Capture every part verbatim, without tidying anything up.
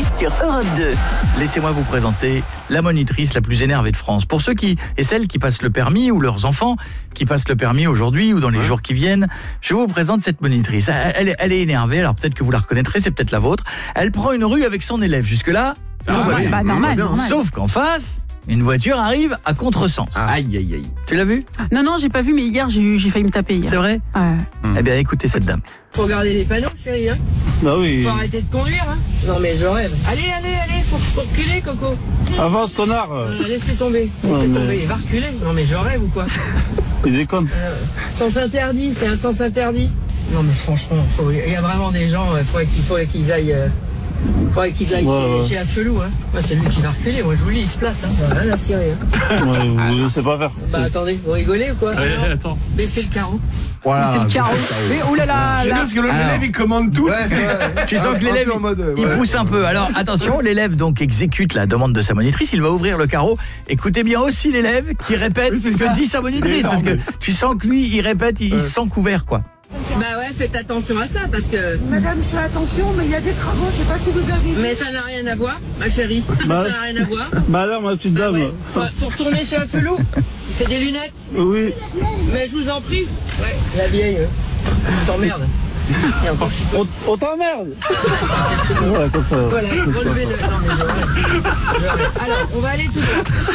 Coé sur Europe deux. Laissez-moi vous présenter la monitrice la plus énervée de France. Pour ceux qui et celles qui passent le permis ou leurs enfants qui passent le permis aujourd'hui ou dans les ouais. jours qui viennent, je vous présente cette monitrice. Elle, elle, elle est énervée, alors peut-être que vous la reconnaîtrez, c'est peut-être la vôtre. Elle prend une rue avec son élève. Jusque-là, ah, tout va bien. Bah, normal, normal. Sauf qu'en face, une voiture arrive à contresens. Ah. Aïe, aïe, aïe. Tu l'as vu? Non, non, j'ai pas vu, mais hier, j'ai, eu, j'ai failli me taper hier. C'est vrai? Ouais. Mmh. Eh bien, écoutez cette dame. Faut regarder les panneaux, chérie, hein. Bah oui. Faut arrêter de conduire, hein. Non, mais je rêve. Allez, allez, allez, faut, faut reculer, Coco. Avance, connard. Euh, laissez tomber, laissez ouais, tomber. mais... Il va reculer. Non, mais je rêve ou quoi? Il déconne. Euh, sens interdit, c'est un sens interdit. Non, mais franchement, il y a vraiment des gens, il faudrait qu'ils, faudrait qu'ils aillent... Euh... Faudrait qu'ils aillent ouais, chez, ouais. chez Afelou, hein. Moi, c'est lui qui va reculer. Moi, je vous le dis, il se place, hein. Rien à cirer, hein. Ouais, vous ne savez pas faire. Bah, attendez, vous rigolez ou quoi? Allez, alors, attends. Baissez le carreau. Voilà, c'est le carreau. Mais oh là là, c'est là. parce que l'élève, il commande tout. Ouais, ouais. Tu sens que l'élève, il, il pousse un peu. Alors, attention, l'élève, donc, exécute la demande de sa monitrice. Il va ouvrir le carreau. Écoutez bien aussi l'élève qui répète oui, ce que dit sa monitrice. Parce que tu sens que lui, il répète, il, ouais. il se sent couvert, quoi. Bah ouais, faites attention à ça parce que... Madame, je fais attention, mais il y a des travaux, je sais pas si vous avez... Mais ça n'a rien à voir, ma chérie. Bah, ça n'a rien à voir. Madame, ma petite dame... Ah ouais. Faut, faut retourner chez Afelou. Il fait des lunettes. Oui. Mais je vous en prie. Ouais, la vieille, euh, t'emmerde. On, on t'emmerde. Voilà, comme ça. Voilà, relevez-le. Non, mais je... je... Alors, on va aller tout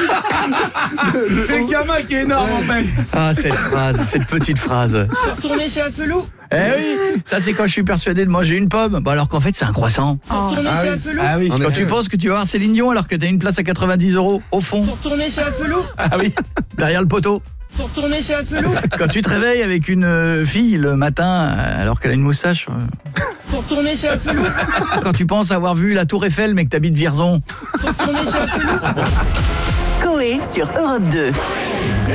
droit. C'est le gamin qui est énorme, en fait. Ah, cette phrase, cette petite phrase. Faut retourner chez Afelou. Eh oui, ça c'est quand je suis persuadé de manger une pomme. Bah alors qu'en fait c'est un croissant. Faut retourner ah chez oui. Afelou. Ah oui. Quand tu penses que tu vas voir Céline Dion alors que t'as une place à quatre-vingt-dix euros au fond. Faut retourner chez Afelou. Ah oui, derrière le poteau. Faut retourner chez Afelou. Quand tu te réveilles avec une fille le matin alors qu'elle a une moustache. Faut retourner chez Afelou. Quand tu penses avoir vu la Tour Eiffel mais que t'habites Vierzon. Faut retourner chez Afelou. Coé sur Europe deux.